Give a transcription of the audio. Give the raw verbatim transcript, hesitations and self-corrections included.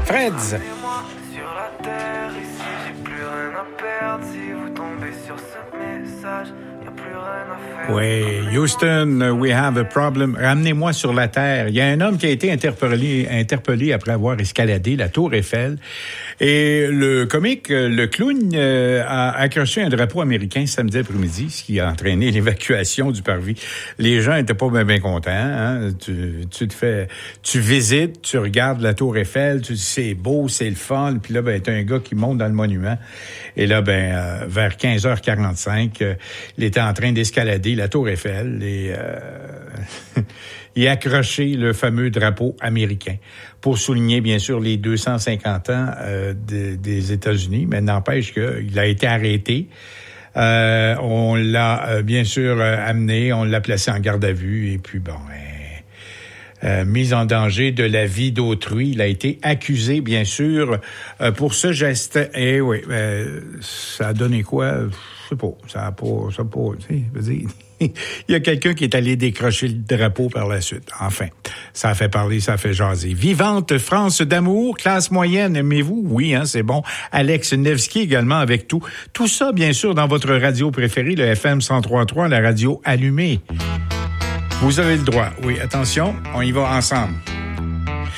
Freds. Sur la terre, ici, j'ai plus rien à perdre. Si vous tombez sur ce message, y'a plus rien à faire. Oui, Houston, we have a problem. Ramenez-moi sur la terre. Il y a un homme qui a été interpellé, interpellé après avoir escaladé la Tour Eiffel. Et le comique, le clown, euh, a accroché un drapeau américain samedi après-midi, ce qui a entraîné l'évacuation du parvis. Les gens étaient pas bien, bien contents. Hein? Tu, tu te fais, tu visites, tu regardes la Tour Eiffel, tu dis c'est beau, c'est le fun. Puis là, ben, t'as un gars qui monte dans le monument. Et là, ben, euh, vers quinze heures quarante-cinq, euh, il était en train d'escalader la Tour Eiffel et euh, il a accroché le fameux drapeau américain pour souligner, bien sûr, les deux cent cinquante ans euh, de, des États-Unis, mais n'empêche qu'il a été arrêté. Euh, on l'a, euh, bien sûr, euh, amené, on l'a placé en garde à vue, et puis, bon, euh, euh, mise en danger de la vie d'autrui. Il a été accusé, bien sûr, euh, pour ce geste. Et oui, euh, ça a donné quoi? Je sais pas, ça a pas, ça a pas, tu sais, je veux dire... Il y a quelqu'un qui est allé décrocher le drapeau par la suite. Enfin, ça a fait parler, ça a fait jaser. Vivante France d'amour, classe moyenne, aimez-vous? Oui, hein, c'est bon. Alex Nevsky également avec tout. Tout ça, bien sûr, dans votre radio préférée, le F M cent trois point trois, la radio allumée. Vous avez le droit. Oui, attention, on y va ensemble.